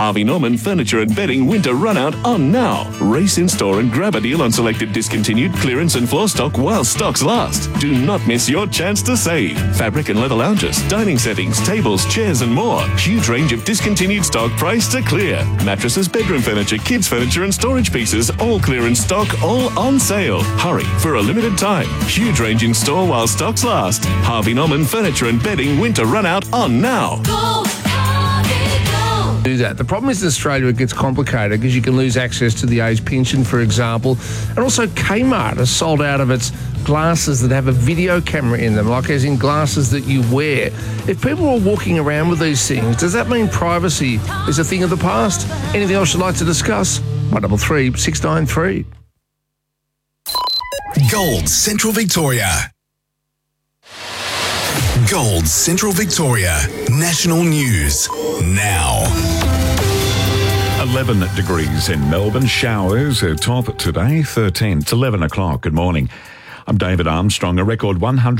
Harvey Norman Furniture and Bedding Winter Run Out on now. Race in store and grab a deal on selected discontinued clearance and floor stock while stocks last. Do not miss your chance to save. Fabric and leather lounges, dining settings, tables, chairs and more. Huge range of discontinued stock priced to clear. Mattresses, bedroom furniture, kids furniture and storage pieces, all clearance stock, all on sale. Hurry for a limited time. Huge range in store while stocks last. Harvey Norman Furniture and Bedding Winter Run Out on now. Do that. The problem is in Australia it gets complicated because you can lose access to the age pension, for example. And also Kmart has sold out of its glasses that have a video camera in them, like as in glasses that you wear. If people are walking around with these things, does that mean privacy is a thing of the past? Anything else you'd like to discuss? 133 693. Gold Central Victoria. Gold Central Victoria. National news now. 11 degrees in Melbourne. Showers are top today, 13. It's 11 o'clock. Good morning. I'm David Armstrong. A record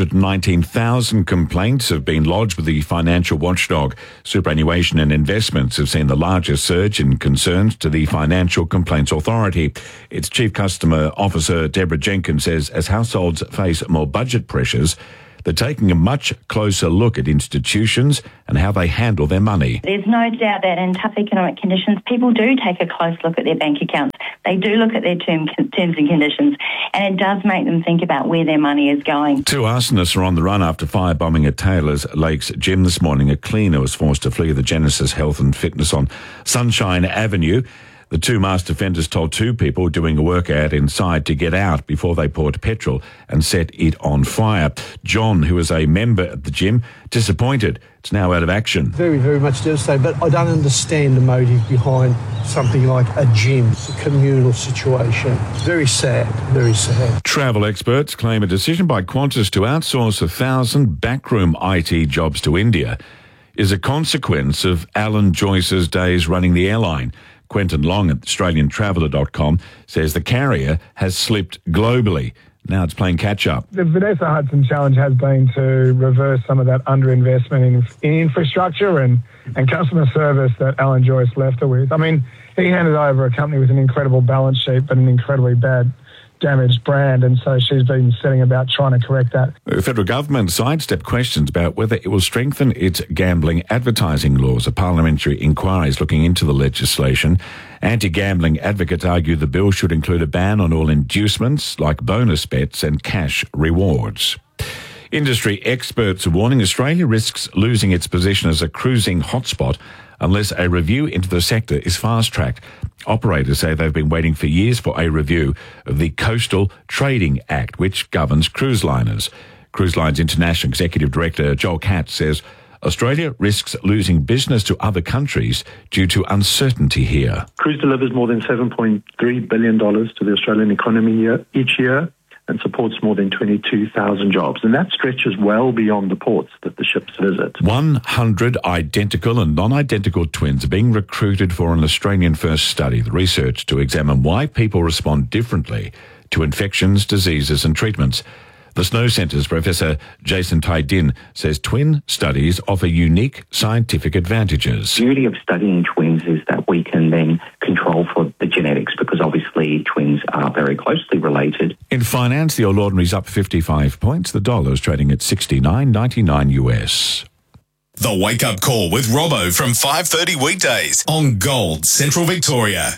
119,000 complaints have been lodged with the financial watchdog. Superannuation and investments have seen the largest surge in concerns to the Financial Complaints Authority. Its Chief Customer Officer, Deborah Jenkins, says as households face more budget pressures, they're taking a much closer look at institutions and how they handle their money. There's no doubt that in tough economic conditions, people do take a close look at their bank accounts. They do look at their terms and conditions, and it does make them think about where their money is going. Two arsonists are on the run after firebombing at Taylor's Lakes Gym this morning. A cleaner was forced to flee the Genesis Health and Fitness on Sunshine Avenue. The two masked offenders told two people doing a workout inside to get out before they poured petrol and set it on fire. John, who is a member at the gym, disappointed. It's now out of action. Very, very much devastated, but I don't understand the motive behind something like a gym. It's a communal situation. Very sad, very sad. Travel experts claim a decision by Qantas to outsource 1,000 backroom IT jobs to India is a consequence of Alan Joyce's days running the airline. Quentin Long at AustralianTraveller.com says the carrier has slipped globally. Now it's playing catch-up. The Vanessa Hudson challenge has been to reverse some of that underinvestment in infrastructure and customer service that Alan Joyce left her with. I mean, he handed over a company with an incredible balance sheet but an incredibly bad damaged brand, and so she's been setting about trying to correct that. The federal government sidestepped questions about whether it will strengthen its gambling advertising laws. A parliamentary inquiry is looking into the legislation. Anti-gambling advocates argue the bill should include a ban on all inducements like bonus bets and cash rewards. Industry experts are warning Australia risks losing its position as a cruising hotspot unless a review into the sector is fast-tracked. Operators say they've been waiting for years for a review of the Coastal Trading Act, which governs cruise liners. Cruise Lines International Executive Director Joel Katz says Australia risks losing business to other countries due to uncertainty here. Cruise delivers more than $7.3 billion to the Australian economy each year and supports more than 22,000 jobs. And that stretches well beyond the ports that the ships visit. 100 identical and non-identical twins are being recruited for an Australian-first study. The research to examine why people respond differently to infections, diseases and treatments. The Snow Centre's Professor Jason Tai-Din says twin studies offer unique scientific advantages. The beauty of studying twins is that we can then control for the genetics, because obviously twins are very closely related. In finance, the All Ordinary's up 55 points. The dollar is trading at 69.99 US. The Wake Up Call with Robbo from 5:30 weekdays on Gold Central Victoria.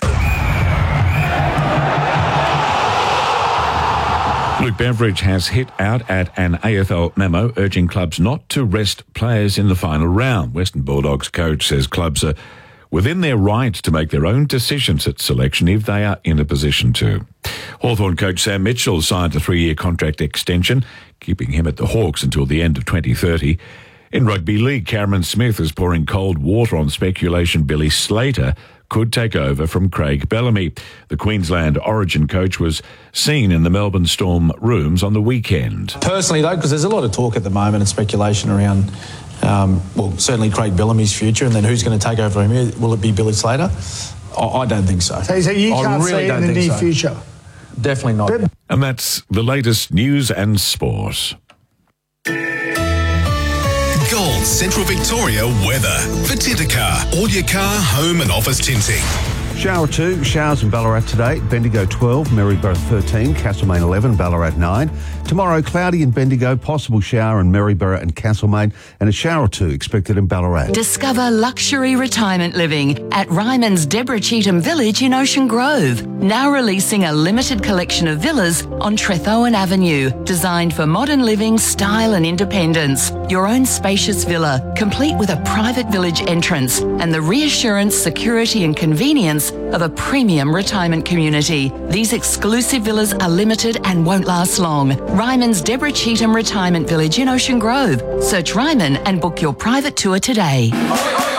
Luke Beveridge has hit out at an AFL memo urging clubs not to rest players in the final round. Western Bulldogs coach says clubs are within their rights to make their own decisions at selection if they are in a position to. Hawthorn coach Sam Mitchell signed a 3-year contract extension, keeping him at the Hawks until the end of 2030. In rugby league, Cameron Smith is pouring cold water on speculation Billy Slater could take over from Craig Bellamy. The Queensland Origin coach was seen in the Melbourne Storm rooms on the weekend. Personally, though, because there's a lot of talk at the moment and speculation around, certainly Craig Bellamy's future, and then who's going to take over him? Will it be Billy Slater? I don't think so. So you can't see it in the near future? Definitely not. And that's the latest news and sport. Gold Central Victoria weather. For Tintercar, all your car, home and office tinting. Shower 2, showers in Ballarat today. Bendigo 12, Maryborough 13, Castlemaine 11, Ballarat 9. Tomorrow, cloudy in Bendigo, possible shower in Maryborough and Castlemaine, and a shower or 2 expected in Ballarat. Discover luxury retirement living at Ryman's Deborah Cheetham Village in Ocean Grove. Now releasing a limited collection of villas on Trethowan Avenue, designed for modern living, style and independence. Your own spacious villa, complete with a private village entrance and the reassurance, security and convenience of a premium retirement community. These exclusive villas are limited and won't last long. Ryman's Deborah Cheetham Retirement Village in Ocean Grove. Search Ryman and book your private tour today.